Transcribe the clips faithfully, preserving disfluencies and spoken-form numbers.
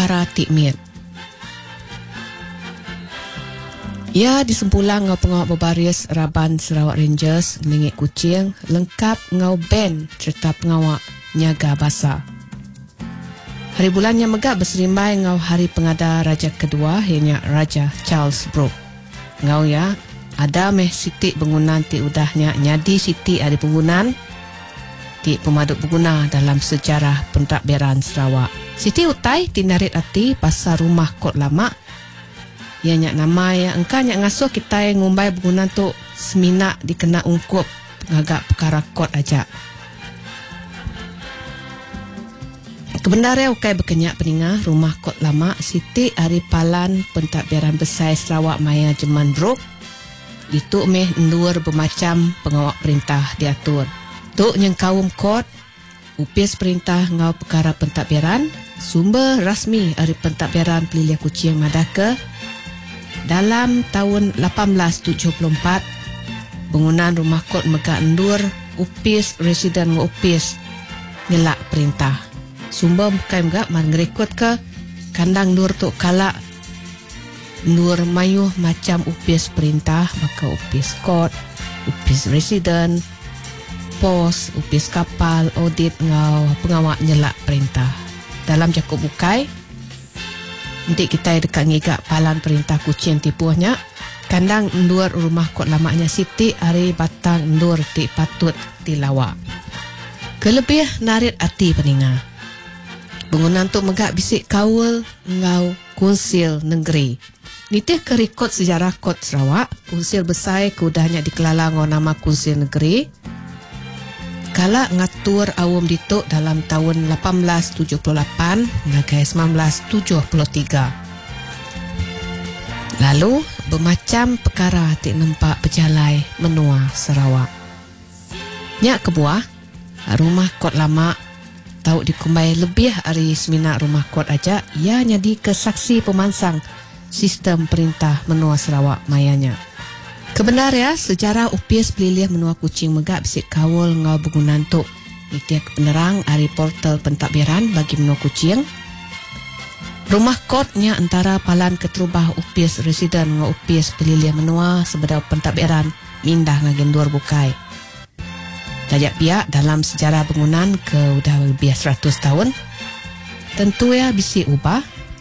perkara tikmit. Ia disempulang ngau pengawal berbaris Raban Sarawak Rangers Lingit Kuching lengkap ngau band serta pengawal nyaga basa. Hari bulan yang megap berserimbai ngau hari pengada raja kedua ianya Raja Charles Brooke. Ngau ya ada meh siti bangunan ti udahnya nyadi siti ada bangunan ti pemaduk berguna dalam sejarah pentadbiran Sarawak. Siti utai tinarit ati pasar rumah kot lama. Ia nyak nama yang engkau nyak ngasuh kita yang ngumbai bangunan tu semina dikena ungkup pengagak perkara kot aja. Kebenaran ukai berkenyak peningah rumah kot lama Siti Ari Palan pentadbiran besar Sarawak Maya Jeman Brooke. Itu meh endur bermacam pengawal perintah diatur. Tuk yang kaum kot upis perintah ngau perkara pentadbiran sumber rasmi Ari pentadbiran Peliliah Kuching Madaka. Dalam tahun lapan belas tujuh puluh empat, bangunan rumah kot megak endur upis residen ngupis ngelak perintah. Sumber bukan megak man ngerekod ke kandang nur tu kala nur mayuh macam upis perintah maka upis kot, upis residen, pos, upis kapal, audit ngau pengawal nyelak perintah. Dalam Jakob Bukai nanti kita dekat ngigak palan perintah Kuching tipuhnya kandang endur rumah kot lamanya Siti Ari batang endur ti patut dilawak. Kelebih narit ati peninga bangunan tu megak bisik kawal ngau Kunsil Negeri. Nitih ke rekod sejarah kot Sarawak Kunsil besar keudahnya dikelala ngau nama Kunsil Negeri kala ngatur awam dituk dalam tahun lapan belas tujuh puluh lapan hingga sembilan belas tujuh puluh tiga. Lalu bermacam perkara tik nampak berjalai menua Sarawak. Nyak kebuah rumah kot lama tahu dikumbai lebih hari semina rumah kot aja ia jadi kesaksi pemansang sistem perintah menua Sarawak mayanya. Kebenar ya, sejarah upis Peliliah menua Kuching megak bisik kawal ngau bangunan tu. Nitiak penerang hari portal pentadbiran bagi menua Kuching. Rumah kotnya antara palan keterubah upis residen ngau upis Peliliah menua sebedau pentadbiran mindah ngagendur bukai. Tajak pihak dalam sejarah bangunan ke udah lebih seratus tahun. Tentu ya bisik ubah.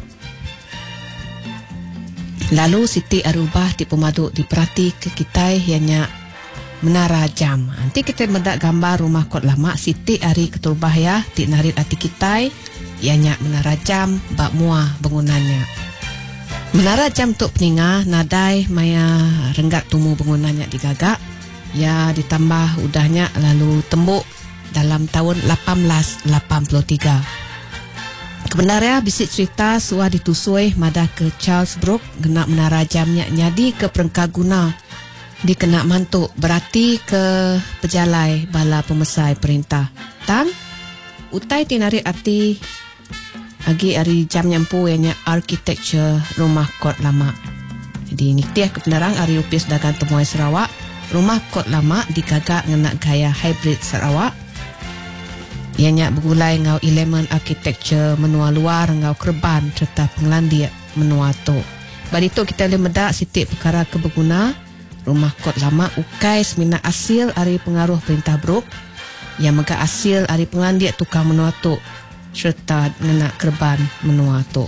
Lalu Siti Arubah di pemaduk diperhati ke kita ianya menara jam. Nanti kita mendak gambar rumah kot lama Siti Ari keturubah ya di narit hati kita ianya menara jam bak mua bangunannya. Menara jam tu peninga nadai maya renggat tumu bangunannya digagak. Ya ditambah udahnya lalu tembuk dalam tahun lapan belas lapan puluh tiga. Kebenarnya bisik cerita suah ditusui madah ke Charles Brooke genak menara jamnya nyadi ke perengkah guna dikenak mantuk berarti ke pejalai bala pemesai perintah. Tang utai tinarit arti agi ari jam nyampu ianya architecture rumah kot lama. Jadi niktiah kebenaran ari upis dagang temuai Sarawak rumah kot lama digagak ngenak gaya hybrid Sarawak. Ianya bergulai ngau elemen architecture menua luar ngau kerban serta penglandia menua tu. Badi tu kita boleh medak sitik perkara kebeguna rumah kot lama ukai semina asil ari pengaruh perintah Brooke yang megak asil ari penglandia tukang menua tu serta ngena kerban menua tu.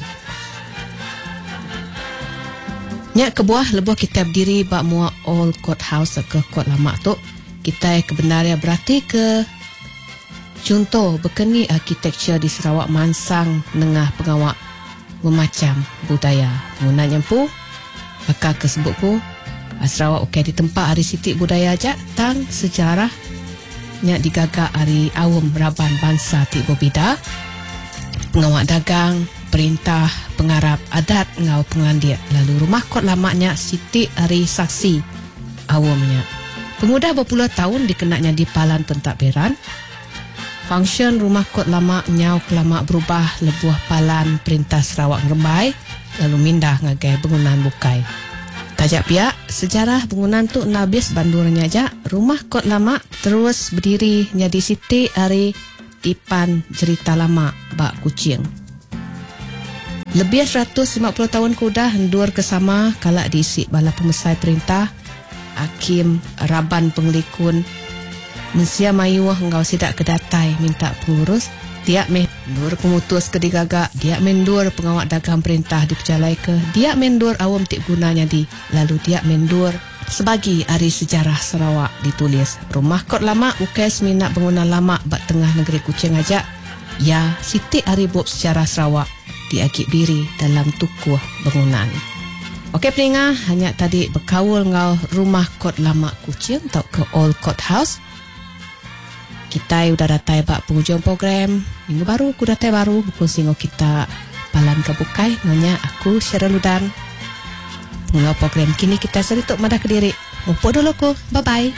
Nyak kebuah lebuh kita berdiri bak mua all courthouse ke kot lama tu kita kebenaran berarti ke contoh berkeni arkitektur di Sarawak mansang nengah pengawak memacam budaya. Guna nyampu bakal kesebut ku Sarawak okey di tempat hari sitik budaya ajak tang sejarah nyak digagak hari awam Raban bangsa ti berbeda. Pengawak dagang, perintah, pengarap adat ngau pengandia. Lalu rumah kot lamanya sitik hari saksi awamnya. Pemuda berpuluh tahun dikenaknya di palan pentadbiran. Function rumah kot lama nyau kelama berubah lebuah palan perintah Sarawak ngerembai lalu mindah ngagai bangunan bukai. Tajak pihak sejarah bangunan tu nabis bandurnya aja rumah kot lama terus berdiri jadi siti hari tipan cerita lama bak Kuching. Lebih seratus lima puluh tahun kudah hendur kesama kalak diisi bala pemesai perintah, hakim, raban penglikun. Mensia mayuah engkau sidak kedatai minta pengurus, dia mendur pemutus ke digagak, dia mendur pengawak dagang perintah di pejalai ke, dia mendur awam tik gunanya di, lalu dia mendur sebagi hari sejarah Sarawak ditulis. Rumah Kot Lama ukai seminat bangunan lama bak tengah negeri Kuching ajak. Ya, siti hari bop sejarah Sarawak diagik biri dalam tukuh bangunan. Okey peningat, hanya tadi berkawul ngau Rumah Kot Lama Kuching atau ke Old Court House. Kita udah datai bak penghujung program. Minggu baru aku datai baru buku singo kita palan kebukai. Nanya aku Cheryl Ludan. Ngau program kini kita serituk madah ke diri. Mumpuk dulu ku. Bye-bye.